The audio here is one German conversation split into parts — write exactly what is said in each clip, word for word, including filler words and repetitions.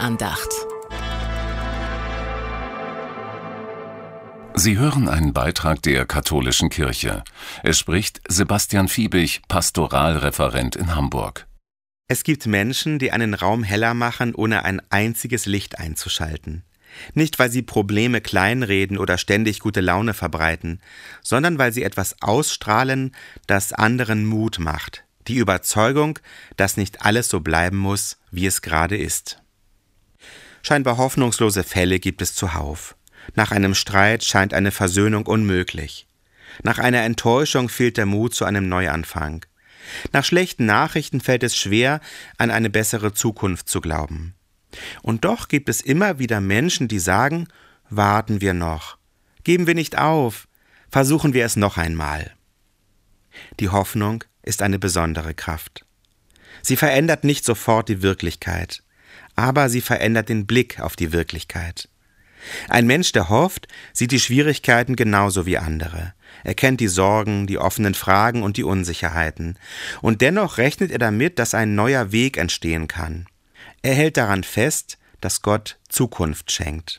Kirchenandacht. Sie hören einen Beitrag der Katholischen Kirche. Es spricht Sebastian Fiebig, Pastoralreferent in Hamburg. Es gibt Menschen, die einen Raum heller machen, ohne ein einziges Licht einzuschalten. Nicht, weil sie Probleme kleinreden oder ständig gute Laune verbreiten, sondern weil sie etwas ausstrahlen, das anderen Mut macht. Die Überzeugung, dass nicht alles so bleiben muss, wie es gerade ist. Scheinbar hoffnungslose Fälle gibt es zuhauf. Nach einem Streit scheint eine Versöhnung unmöglich. Nach einer Enttäuschung fehlt der Mut zu einem Neuanfang. Nach schlechten Nachrichten fällt es schwer, an eine bessere Zukunft zu glauben. Und doch gibt es immer wieder Menschen, die sagen, warten wir noch, geben wir nicht auf, versuchen wir es noch einmal. Die Hoffnung ist eine besondere Kraft. Sie verändert nicht sofort die Wirklichkeit, aber sie verändert den Blick auf die Wirklichkeit. Ein Mensch, der hofft, sieht die Schwierigkeiten genauso wie andere. Er kennt die Sorgen, die offenen Fragen und die Unsicherheiten. Und dennoch rechnet er damit, dass ein neuer Weg entstehen kann. Er hält daran fest, dass Gott Zukunft schenkt.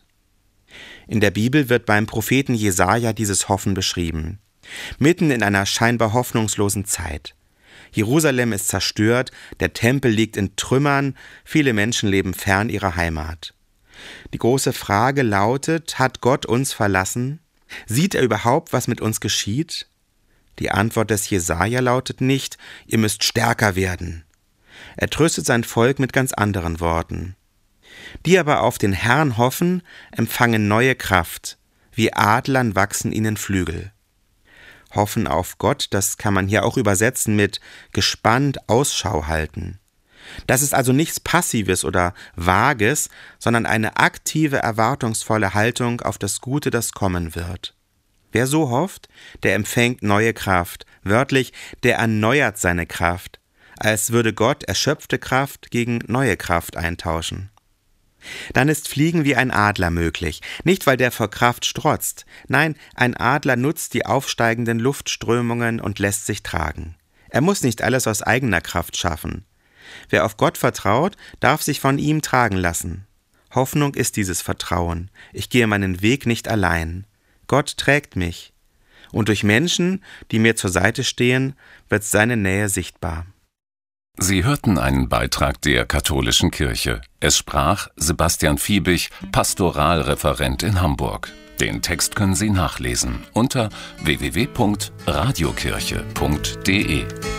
In der Bibel wird beim Propheten Jesaja dieses Hoffen beschrieben. Mitten in einer scheinbar hoffnungslosen Zeit. Jerusalem ist zerstört, der Tempel liegt in Trümmern, viele Menschen leben fern ihrer Heimat. Die große Frage lautet, hat Gott uns verlassen? Sieht er überhaupt, was mit uns geschieht? Die Antwort des Jesaja lautet nicht, ihr müsst stärker werden. Er tröstet sein Volk mit ganz anderen Worten. Die aber auf den Herrn hoffen, empfangen neue Kraft, wie Adlern wachsen ihnen Flügel. Hoffen auf Gott, das kann man hier auch übersetzen mit gespannt Ausschau halten. Das ist also nichts Passives oder Vages, sondern eine aktive, erwartungsvolle Haltung auf das Gute, das kommen wird. Wer so hofft, der empfängt neue Kraft, wörtlich, der erneuert seine Kraft, als würde Gott erschöpfte Kraft gegen neue Kraft eintauschen. Dann ist Fliegen wie ein Adler möglich, nicht weil der vor Kraft strotzt, nein, ein Adler nutzt die aufsteigenden Luftströmungen und lässt sich tragen. Er muss nicht alles aus eigener Kraft schaffen. Wer auf Gott vertraut, darf sich von ihm tragen lassen. Hoffnung ist dieses Vertrauen. Ich gehe meinen Weg nicht allein. Gott trägt mich. Und durch Menschen, die mir zur Seite stehen, wird seine Nähe sichtbar. Sie hörten einen Beitrag der Katholischen Kirche. Es sprach Sebastian Fiebig, Pastoralreferent in Hamburg. Den Text können Sie nachlesen unter w w w punkt radiokirche punkt d e.